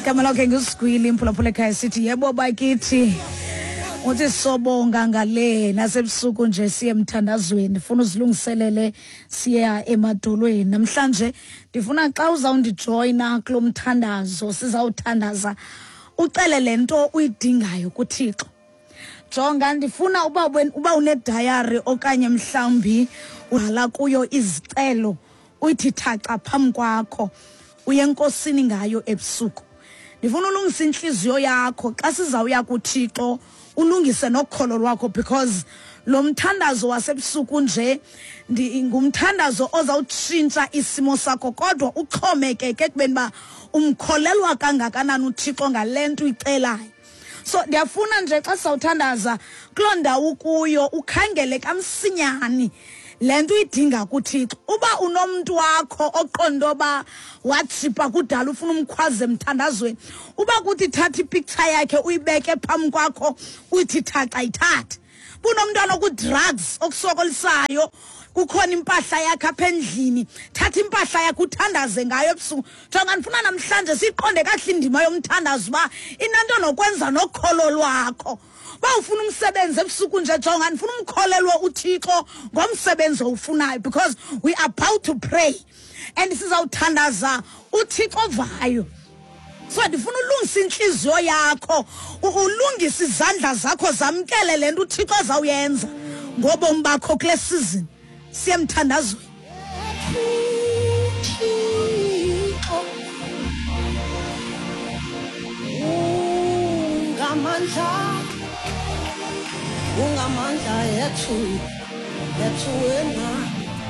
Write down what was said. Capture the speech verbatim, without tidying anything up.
Igama lakhe nguSigwili imphulaphula ekhaya sithi yebo bakithi. Uthi sobonga ngale nasebusuku nje siye emthandazweni ndifuna uzilungiselele siya emadolweni namhlanje ndifuna xa uzawundijoyina kulo mthandazo sizawuthandaza ucele lento uyidingayo kuThixo. Jonga ndifuna uba uba une diary okanye mhlambi uhala kuyo izicelo uyithi thaca phambi kwakho uye enkosini ngayo ebusuku. Ndifuna ulungisa inhliziyo yakho xa sizawuya kuThixo ulungise nokholo lwakho because lo mthandazo wasebusuku nje ngumthandazo ozawutshintsha isimo sakho kodwa uxhomekeke kubeni ba umkholelwa kangakanani uThixo ngalento uyicelayo. So ndiyafuna nje xa sawuthandaza kuloo ndawo kuyo ukhangele kamsinyani lento uyidinga kuThixo. Uba unomntu wakho oqondo ba watshipa kudala ufuna umkhwaze emthandazweni uba kuthi thatha ipicture yakhe uyibeke phambi kwakho uyithi thaca ithathe. Bunomntwana ku drugs okusokolisayo kukhona impahla yakhe apha endlini thatha impahla yakhe uthandaze ngayo ebusuku. Jonga ndifuna namhlanje siqonde kahle indima yomthandazo ba inento nokwenza nokholo lwakho. Ba ufuna umsebenzi ebusuku nje jonga ndifuna umkholelwe uThixo ngomsebenzi ofunayo because we are about to pray and sizawuthandaza uThixo vayo. So ndifuna ulungisa inhliziyo yakho ulungisa izandla zakho zamkele lento uThixo azawuyenza ngobomi bakho kule season siyemthandazweni. Ungamandla ungamandla yethu yethu wena